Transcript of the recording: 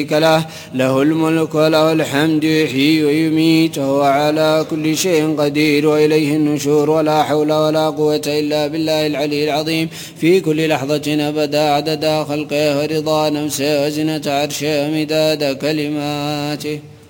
له، له الملك وله الحمد يحيي ويميت وهو على كل شيء قدير وإليه النشور، ولا حول ولا قوة إلا بالله العلي العظيم في كل لحظة أبدا عدد خلقه ورضا نفسه وزنة عرشه ومداد كلماته.